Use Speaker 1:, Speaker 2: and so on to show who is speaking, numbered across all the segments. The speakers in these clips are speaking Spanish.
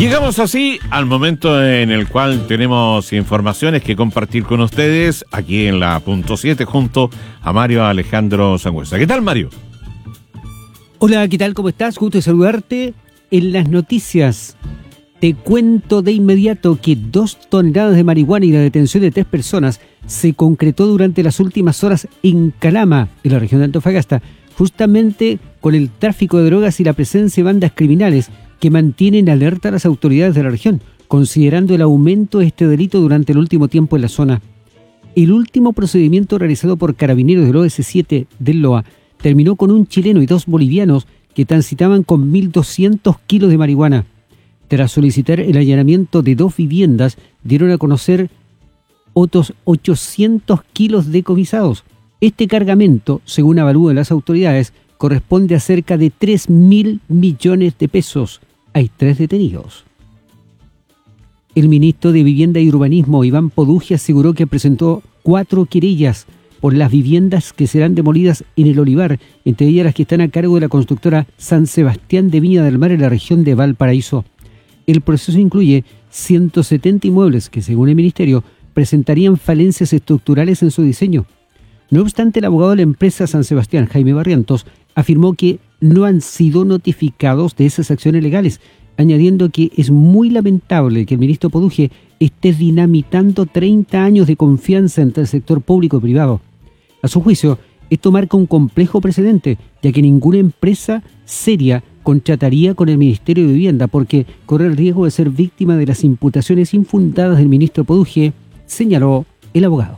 Speaker 1: Llegamos así al momento en el cual tenemos informaciones que compartir con ustedes aquí en la Punto 7 junto a Mario Alejandro Sangüesa. ¿Qué tal, Mario?
Speaker 2: Hola, ¿qué tal? ¿Cómo estás? Gusto de saludarte. En las noticias te cuento de inmediato que 2 toneladas de marihuana y la detención de 3 personas se concretó durante las últimas horas en Calama, en la región de Antofagasta, justamente con el tráfico de drogas y la presencia de bandas criminales que mantienen alerta a las autoridades de la región, considerando el aumento de este delito durante el último tiempo en la zona. El último procedimiento realizado por carabineros del OS7 del LOA terminó con un chileno y 2 bolivianos que transitaban con 1.200 kilos de marihuana. Tras solicitar el allanamiento de 2 viviendas, dieron a conocer otros 800 kilos decomisados. Este cargamento, según avalúan las autoridades, corresponde a cerca de 3.000 millones de pesos. Hay 3 detenidos. El ministro de Vivienda y Urbanismo, Iván Poduje, aseguró que presentó 4 querellas por las viviendas que serán demolidas en el Olivar, entre ellas las que están a cargo de la constructora San Sebastián de Viña del Mar en la región de Valparaíso. El proceso incluye 170 inmuebles que, según el ministerio, presentarían falencias estructurales en su diseño. No obstante, el abogado de la empresa San Sebastián, Jaime Barrientos, afirmó que no han sido notificados de esas acciones legales, añadiendo que es muy lamentable que el ministro Poduje esté dinamitando 30 años de confianza entre el sector público y privado. A su juicio, esto marca un complejo precedente, ya que ninguna empresa seria contrataría con el Ministerio de Vivienda porque corre el riesgo de ser víctima de las imputaciones infundadas del ministro Poduje, señaló el abogado.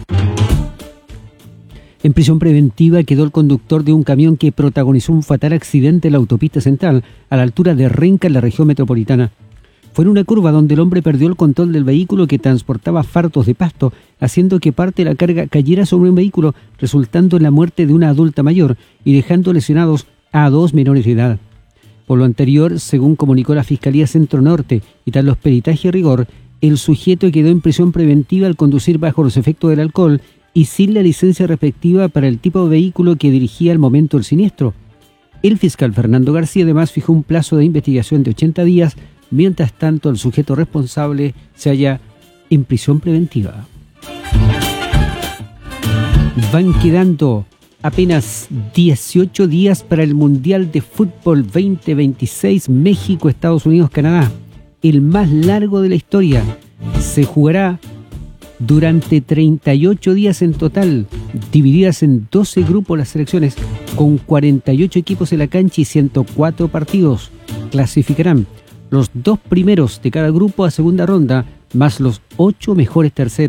Speaker 2: En prisión preventiva quedó el conductor de un camión que protagonizó un fatal accidente en la autopista central, a la altura de Renca, en la región metropolitana. Fue en una curva donde el hombre perdió el control del vehículo que transportaba fardos de pasto, haciendo que parte de la carga cayera sobre un vehículo, resultando en la muerte de una adulta mayor y dejando lesionados a 2 menores de edad. Por lo anterior, según comunicó la Fiscalía Centro Norte y tras los peritajes de rigor, el sujeto quedó en prisión preventiva al conducir bajo los efectos del alcohol y sin la licencia respectiva para el tipo de vehículo que dirigía al momento del siniestro. El fiscal Fernando García además fijó un plazo de investigación de 80 días, mientras tanto el sujeto responsable se halla en prisión preventiva. Van quedando apenas 18 días para el Mundial de Fútbol 2026 México, Estados Unidos, Canadá, el más largo de la historia. Se jugará durante 38 días en total, divididas en 12 grupos las selecciones, con 48 equipos en la cancha y 104 partidos. Clasificarán los 2 primeros de cada grupo a segunda ronda, más los 8 mejores terceros.